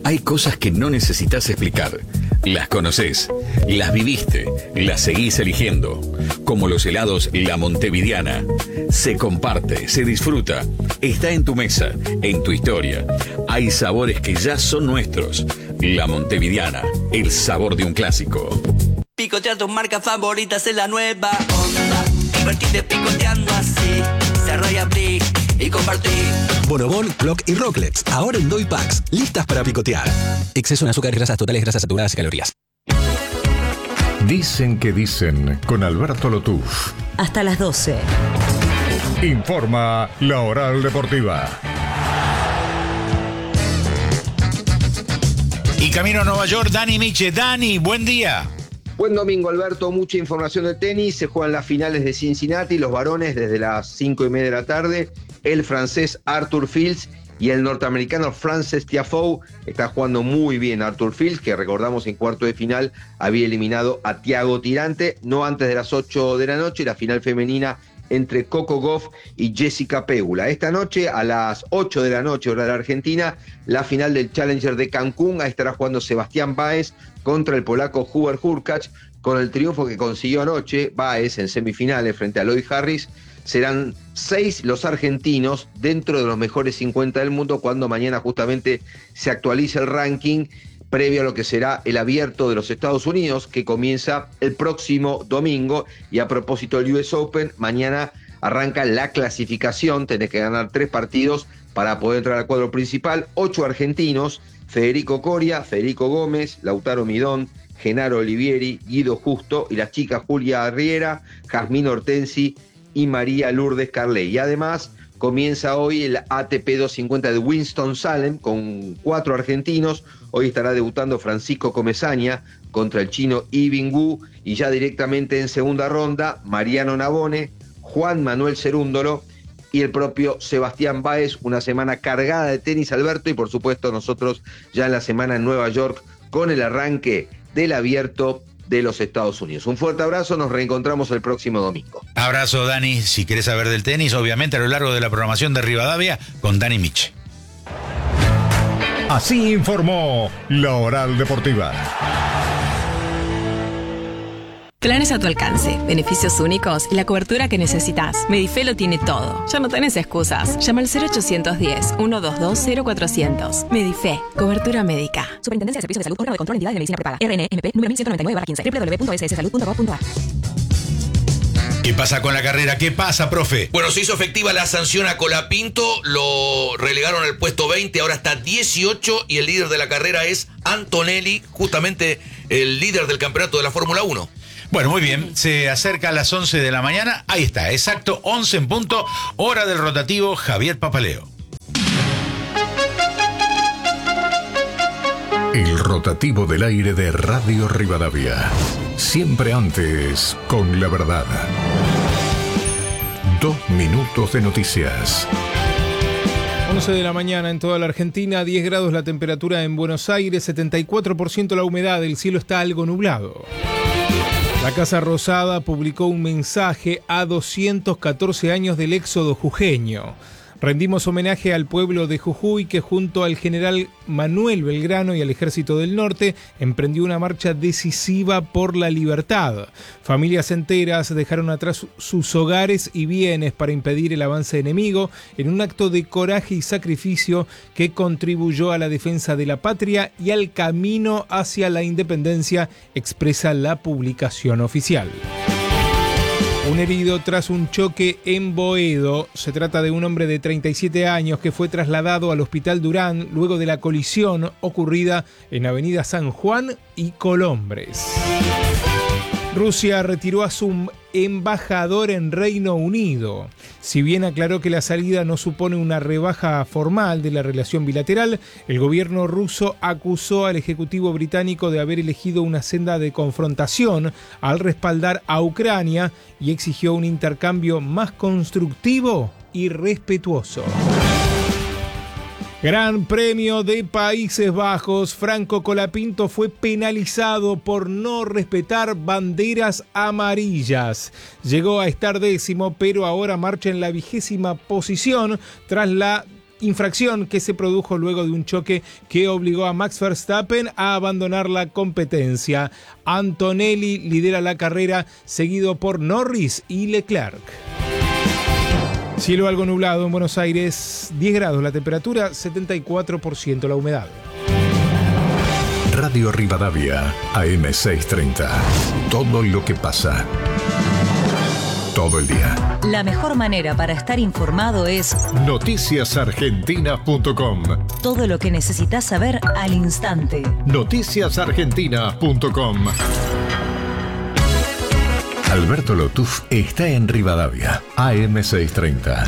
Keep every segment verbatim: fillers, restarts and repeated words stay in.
Hay cosas que no necesitas explicar. Las conoces, las viviste, las seguís eligiendo. Como los helados La Montevidiana. Se comparte, se disfruta. Está en tu mesa, en tu historia. Hay sabores que ya son nuestros. La Montevidiana, el sabor de un clásico. Picotea tus marcas favoritas en la nueva onda. Divertite picoteando así. Cerrá y abrí y compartí. Bonobón, Clock y Rocklets, ahora en Doy Packs, listas para picotear. Exceso en azúcar, grasas totales, grasas saturadas y calorías. Dicen que dicen con Alberto Lotuf. Hasta las doce. Informa La Oral Deportiva. Y camino a Nueva York, Dani Miche. Dani, buen día. Buen domingo, Alberto. Mucha información de tenis. Se juegan las finales de Cincinnati, los varones desde las cinco y media de la tarde. El francés Arthur Fils y el norteamericano Frances Tiafoe. Está jugando muy bien Arthur Fils, que recordamos en cuarto de final había eliminado a Thiago Tirante, no antes de las ocho de la noche, la final femenina entre Coco Gauff y Jessica Pegula. Esta noche, a las ocho de la noche, hora de la Argentina, la final del Challenger de Cancún. Ahí estará jugando Sebastián Báez contra el polaco Hubert Hurkacz. Con el triunfo que consiguió anoche Báez en semifinales frente a Lloyd Harris, serán seis los argentinos dentro de los mejores cincuenta del mundo cuando mañana justamente se actualiza el ranking previo a lo que será el Abierto de los Estados Unidos, que comienza el próximo domingo. Y a propósito del U S Open, mañana arranca la clasificación. Tenés que ganar tres partidos para poder entrar al cuadro principal. Ocho argentinos: Federico Coria, Federico Gómez, Lautaro Midón, Genaro Olivieri, Guido Justo, y las chicas Julia Riera, Jazmín Hortensi y María Lourdes Carley. Y además comienza hoy el A T P doscientos cincuenta de Winston-Salem con cuatro argentinos. Hoy estará debutando Francisco Comesaña contra el chino Yibing Wu, y ya directamente en segunda ronda Mariano Navone, Juan Manuel Cerúndolo y el propio Sebastián Báez. Una semana cargada de tenis, Alberto, y por supuesto nosotros ya en la semana en Nueva York con el arranque del Abierto de los Estados Unidos. Un fuerte abrazo, nos reencontramos el próximo domingo. Abrazo, Dani. Si querés saber del tenis, obviamente a lo largo de la programación de Rivadavia con Dani Miche. Así informó La Oral Deportiva. Planes a tu alcance, beneficios únicos y la cobertura que necesitas. Medife lo tiene todo. Ya no tenés excusas. Llama al cero ochocientos diez, ciento veintidós, cero cuatrocientos. Medife, cobertura médica. Superintendencia de Servicios de Salud, órgano de control, entidades de medicina prepaga. R N M P número mil ciento noventa y nueve barra quince. doble u doble u doble u punto s s salud punto gov punto a r. ¿Qué pasa con la carrera? ¿Qué pasa, profe? Bueno, se hizo efectiva la sanción a Colapinto, lo relegaron al puesto veinte, ahora está dieciocho, y el líder de la carrera es Antonelli, justamente el líder del campeonato de la Fórmula uno. Bueno, muy bien, se acerca a las once de la mañana, ahí está, exacto, once en punto, hora del rotativo Javier Papaleo. El rotativo del aire de Radio Rivadavia. Siempre antes con la verdad. Dos minutos de noticias. once de la mañana en toda la Argentina, diez grados la temperatura en Buenos Aires, setenta y cuatro por ciento la humedad, el cielo está algo nublado. La Casa Rosada publicó un mensaje a doscientos catorce años del éxodo jujeño. Rendimos homenaje al pueblo de Jujuy que junto al general Manuel Belgrano y al Ejército del Norte emprendió una marcha decisiva por la libertad. Familias enteras dejaron atrás sus hogares y bienes para impedir el avance enemigo en un acto de coraje y sacrificio que contribuyó a la defensa de la patria y al camino hacia la independencia, expresa la publicación oficial. Un herido tras un choque en Boedo. Se trata de un hombre de treinta y siete años que fue trasladado al Hospital Durán luego de la colisión ocurrida en Avenida San Juan y Colombres. Rusia retiró a su embajador en Reino Unido. Si bien aclaró que la salida no supone una rebaja formal de la relación bilateral, el gobierno ruso acusó al ejecutivo británico de haber elegido una senda de confrontación al respaldar a Ucrania y exigió un intercambio más constructivo y respetuoso. Gran Premio de Países Bajos. Franco Colapinto fue penalizado por no respetar banderas amarillas. Llegó a estar décimo, pero ahora marcha en la vigésima posición tras la infracción que se produjo luego de un choque que obligó a Max Verstappen a abandonar la competencia. Antonelli lidera la carrera, seguido por Norris y Leclerc. Cielo algo nublado en Buenos Aires, diez grados la temperatura, setenta y cuatro por ciento la humedad. Radio Rivadavia, A M seiscientos treinta. Todo lo que pasa. Todo el día. La mejor manera para estar informado es noticias argentinas punto com. Todo lo que necesitas saber al instante. noticias argentinas punto com. Alberto Lotuf está en Rivadavia, A M seiscientos treinta.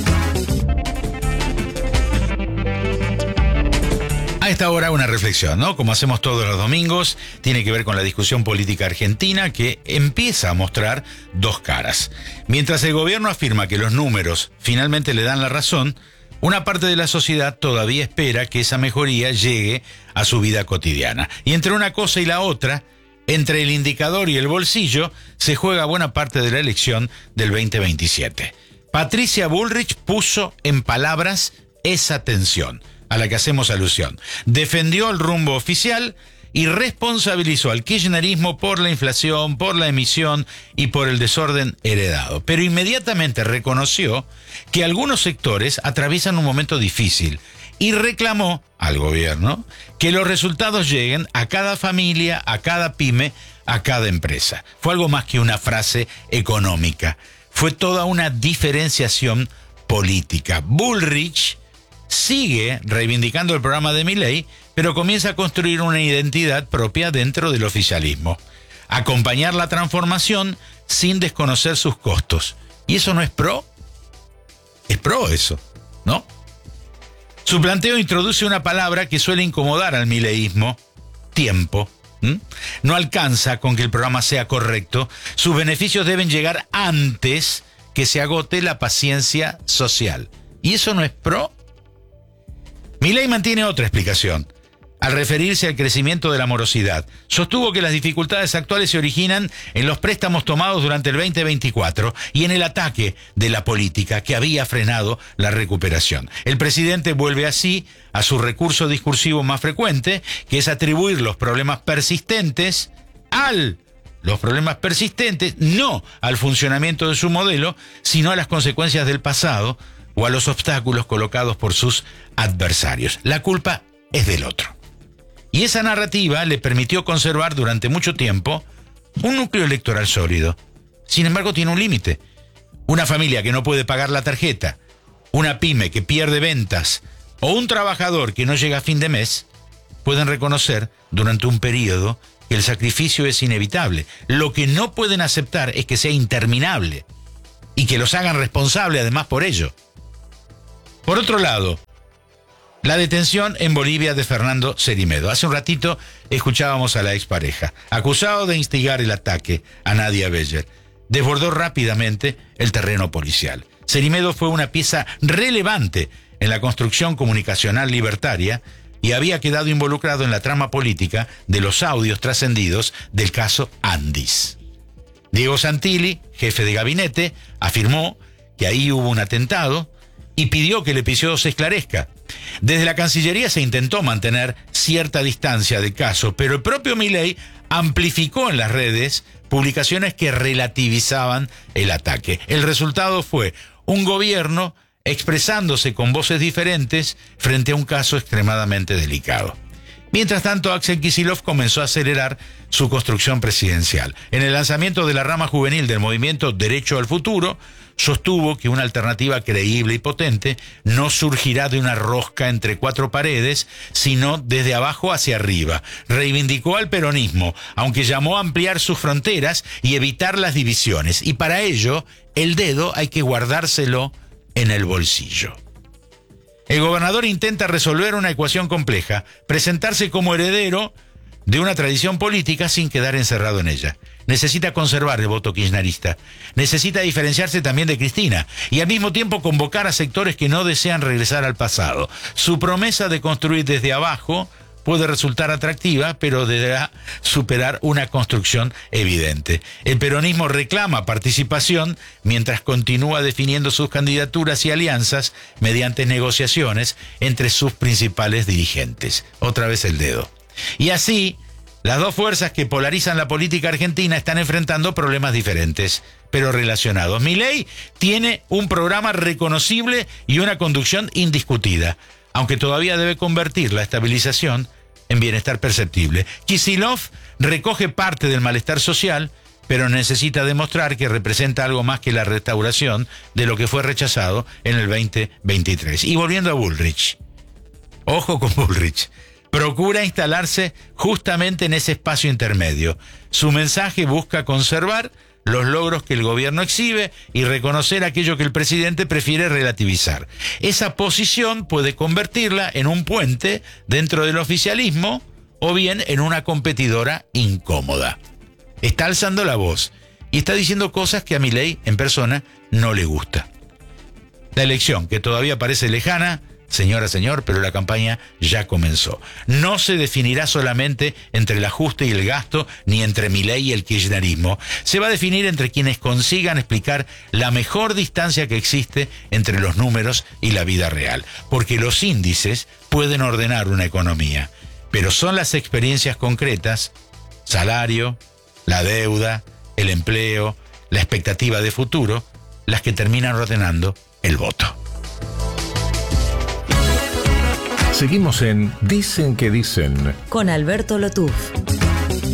A esta hora una reflexión, ¿no? Como hacemos todos los domingos, tiene que ver con la discusión política argentina que empieza a mostrar dos caras. Mientras el gobierno afirma que los números finalmente le dan la razón, una parte de la sociedad todavía espera que esa mejoría llegue a su vida cotidiana. Y entre una cosa y la otra, entre el indicador y el bolsillo, se juega buena parte de la elección del veinte veintisiete. Patricia Bullrich puso en palabras esa tensión a la que hacemos alusión. Defendió el rumbo oficial y responsabilizó al kirchnerismo por la inflación, por la emisión y por el desorden heredado. Pero inmediatamente reconoció que algunos sectores atraviesan un momento difícil y reclamó al gobierno que los resultados lleguen a cada familia, a cada pyme, a cada empresa. Fue algo más que una frase económica. Fue toda una diferenciación política. Bullrich sigue reivindicando el programa de Milei, pero comienza a construir una identidad propia dentro del oficialismo. Acompañar la transformación sin desconocer sus costos. ¿Y eso no es pro? Es pro eso, ¿no? Su planteo introduce una palabra que suele incomodar al mileísmo: tiempo. ¿Mm? No alcanza con que el programa sea correcto. Sus beneficios deben llegar antes que se agote la paciencia social. ¿Y eso no es pro? Milei mantiene otra explicación. Al referirse al crecimiento de la morosidad, sostuvo que las dificultades actuales se originan en los préstamos tomados durante el veinte veinticuatro y en el ataque de la política que había frenado la recuperación. El presidente vuelve así a su recurso discursivo más frecuente, que es atribuir los problemas persistentes al los problemas persistentes, no al funcionamiento de su modelo, sino a las consecuencias del pasado o a los obstáculos colocados por sus adversarios. La culpa es del otro. Y esa narrativa le permitió conservar durante mucho tiempo un núcleo electoral sólido. Sin embargo, tiene un límite. Una familia que no puede pagar la tarjeta, una pyme que pierde ventas o un trabajador que no llega a fin de mes pueden reconocer durante un periodo que el sacrificio es inevitable. Lo que no pueden aceptar es que sea interminable y que los hagan responsables además por ello. Por otro lado, la detención en Bolivia de Fernando Cerimedo. Hace un ratito escuchábamos a la expareja, acusado de instigar el ataque a Nadia Beller. Desbordó rápidamente el terreno policial. Cerimedo fue una pieza relevante en la construcción comunicacional libertaria y había quedado involucrado en la trama política de los audios trascendidos del caso Andis. Diego Santilli, jefe de gabinete, afirmó que ahí hubo un atentado y pidió que el episodio se esclarezca. Desde la Cancillería se intentó mantener cierta distancia del caso, pero el propio Milei amplificó en las redes publicaciones que relativizaban el ataque. El resultado fue un gobierno expresándose con voces diferentes frente a un caso extremadamente delicado. Mientras tanto, Axel Kicillof comenzó a acelerar su construcción presidencial. En el lanzamiento de la rama juvenil del movimiento Derecho al Futuro, sostuvo que una alternativa creíble y potente no surgirá de una rosca entre cuatro paredes, sino desde abajo hacia arriba. Reivindicó al peronismo, aunque llamó a ampliar sus fronteras y evitar las divisiones. Y para ello, el dedo hay que guardárselo en el bolsillo. El gobernador intenta resolver una ecuación compleja, presentarse como heredero de una tradición política sin quedar encerrado en ella. Necesita conservar el voto kirchnerista, necesita diferenciarse también de Cristina y al mismo tiempo convocar a sectores que no desean regresar al pasado. Su promesa de construir desde abajo puede resultar atractiva, pero deberá superar una construcción evidente. El peronismo reclama participación mientras continúa definiendo sus candidaturas y alianzas mediante negociaciones entre sus principales dirigentes. Otra vez el dedo. Y así, las dos fuerzas que polarizan la política argentina están enfrentando problemas diferentes, pero relacionados. Milei tiene un programa reconocible y una conducción indiscutida, aunque todavía debe convertir la estabilización en bienestar perceptible. Kicillof recoge parte del malestar social, pero necesita demostrar que representa algo más que la restauración de lo que fue rechazado en el veinte veintitrés. Y volviendo a Bullrich, ojo con Bullrich, procura instalarse justamente en ese espacio intermedio. Su mensaje busca conservar los logros que el gobierno exhibe y reconocer aquello que el presidente prefiere relativizar. Esa posición puede convertirla en un puente dentro del oficialismo o bien en una competidora incómoda. Está alzando la voz y está diciendo cosas que a Milei en persona no le gusta. La elección, que todavía parece lejana, señora, señor, pero la campaña ya comenzó. No se definirá solamente entre el ajuste y el gasto, ni entre Milei y el kirchnerismo. Se va a definir entre quienes consigan explicar la mejor distancia que existe entre los números y la vida real. Porque los índices pueden ordenar una economía, pero son las experiencias concretas, salario, la deuda, el empleo, la expectativa de futuro, las que terminan ordenando el voto. Seguimos en Dicen que Dicen Con Alberto Lotuf.